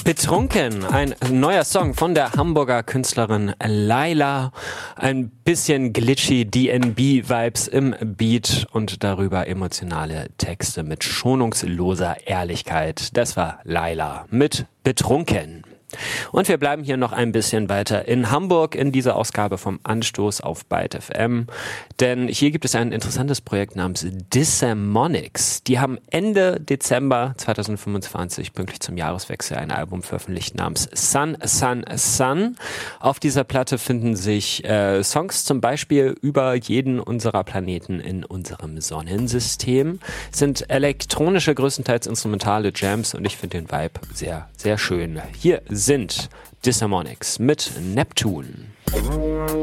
Betrunken, ein neuer Song von der Hamburger Künstlerin Laila. Ein bisschen glitchy DnB-Vibes im Beat und darüber emotionale Texte mit schonungsloser Ehrlichkeit. Das war Laila mit Betrunken. Und wir bleiben hier noch ein bisschen weiter in Hamburg in dieser Ausgabe vom Anstoß auf Byte FM. Denn hier gibt es ein interessantes Projekt namens Disharmonics. Die haben Ende Dezember 2025, pünktlich zum Jahreswechsel, ein Album veröffentlicht namens Sun, Sun, Sun. Auf dieser Platte finden sich Songs zum Beispiel über jeden unserer Planeten in unserem Sonnensystem. Es sind elektronische, größtenteils instrumentale Jams und ich finde den Vibe sehr, sehr schön. Hier sind Disharmonics mit Neptune.